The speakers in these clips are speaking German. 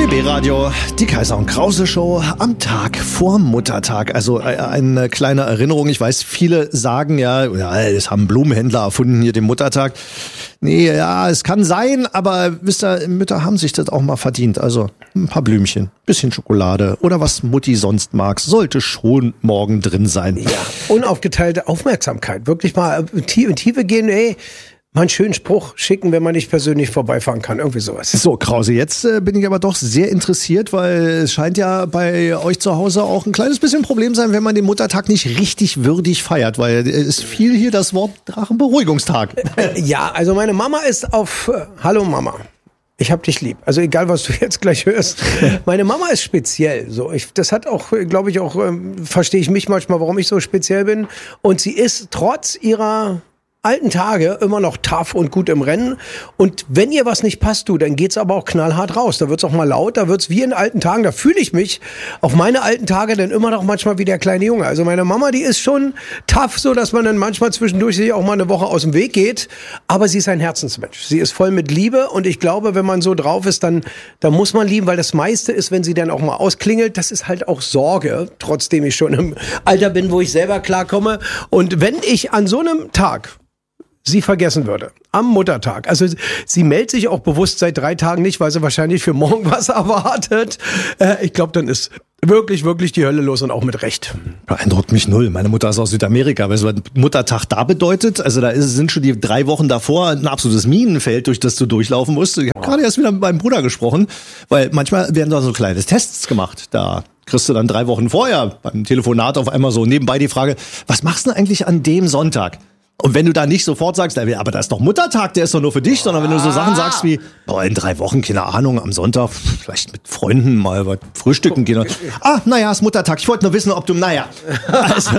RBB Radio, die Kaiser und Krause Show am Tag vor Muttertag. Also eine kleine Erinnerung. Ich weiß, viele sagen ja, es haben Blumenhändler erfunden hier den Muttertag. Nee, ja, es kann sein, aber wisst ihr, Mütter haben sich das auch mal verdient. Also ein paar Blümchen, bisschen Schokolade oder was Mutti sonst mag, sollte schon morgen drin sein. Ja, unaufgeteilte Aufmerksamkeit. Wirklich mal in Tiefe gehen, mal einen schönen Spruch schicken, wenn man nicht persönlich vorbeifahren kann. Irgendwie sowas. So, Krause, jetzt bin ich aber doch sehr interessiert, weil es scheint ja bei euch zu Hause auch ein kleines bisschen Problem sein, wenn man den Muttertag nicht richtig würdig feiert, weil es fiel hier das Wort Drachenberuhigungstag. Ja, also meine Mama ist auf Hallo Mama. Ich hab dich lieb. Also egal, was du jetzt gleich hörst. Meine Mama ist speziell. So, das hat auch, glaube ich, auch verstehe ich mich manchmal, warum ich so speziell bin. Und sie ist trotz ihrer alten Tage immer noch tough und gut im Rennen. Und wenn ihr was nicht passt, dann geht's aber auch knallhart raus. Da wird's auch mal laut, da wird's wie in alten Tagen. Da fühle ich mich auf meine alten Tage dann immer noch manchmal wie der kleine Junge. Also meine Mama, die ist schon tough, so dass man dann manchmal zwischendurch sich auch mal eine Woche aus dem Weg geht. Aber sie ist ein Herzensmensch. Sie ist voll mit Liebe und ich glaube, wenn man so drauf ist, dann muss man lieben, weil das meiste ist, wenn sie dann auch mal ausklingelt, das ist halt auch Sorge, trotzdem ich schon im Alter bin, wo ich selber klarkomme. Und wenn ich an so einem Tag sie vergessen würde, am Muttertag. Also sie meldet sich auch bewusst seit 3 Tagen nicht, weil sie wahrscheinlich für morgen was erwartet. Ich glaube, dann ist wirklich, wirklich die Hölle los und auch mit Recht. Beeindruckt mich null. Meine Mutter ist aus Südamerika. Weißt du, was Muttertag da bedeutet? Also da sind schon die 3 Wochen davor ein absolutes Minenfeld, durch das du durchlaufen musst. Ich habe gerade erst wieder mit meinem Bruder gesprochen, weil manchmal werden da so kleine Tests gemacht. Da kriegst du dann 3 Wochen vorher beim Telefonat auf einmal so nebenbei die Frage, was machst du denn eigentlich an dem Sonntag? Und wenn du da nicht sofort sagst, aber das ist doch Muttertag, der ist doch nur für dich, sondern wenn du so Sachen sagst wie, in 3 Wochen, keine Ahnung, am Sonntag vielleicht mit Freunden mal was frühstücken gehen. Ist Muttertag. Ich wollte nur wissen, ob du, Also,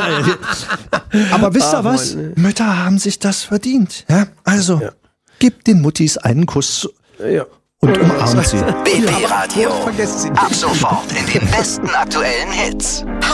aber wisst ihr was? Mann. Mütter haben sich das verdient. Ja? Also, gib den Muttis einen Kuss. Ja. Und umarmt sie. BB Radio. Ab sofort in den besten aktuellen Hits.